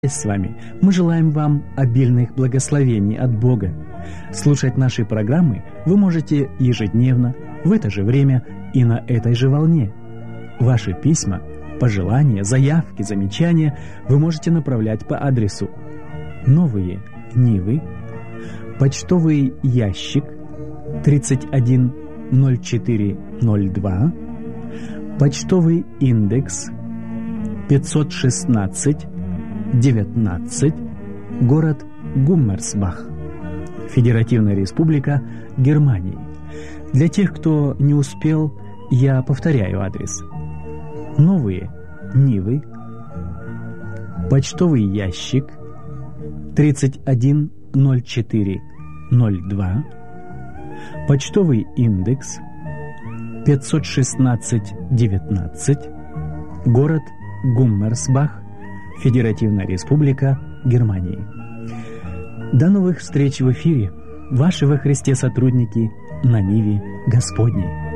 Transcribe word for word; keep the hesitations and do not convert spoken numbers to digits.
С вами мы желаем вам обильных благословений от Бога. Слушать наши программы вы можете ежедневно, в это же время и на этой же волне. Ваши письма, пожелания, заявки, замечания вы можете направлять по адресу Новые Нивы, почтовый ящик тридцать один ноль четыре ноль два, почтовый индекс пятьсот шестнадцать девятнадцать, город Гуммерсбах, Федеративная Республика Германии. Для тех, кто не успел, я повторяю адрес. Новые Нивы, почтовый ящик тридцать один ноль четыре ноль два, почтовый индекс пятьсот шестнадцать девятнадцать, город Гуммерсбах, Федеративная Республика Германии. До новых встреч в эфире. Ваши во Христе сотрудники на Ниве Господней.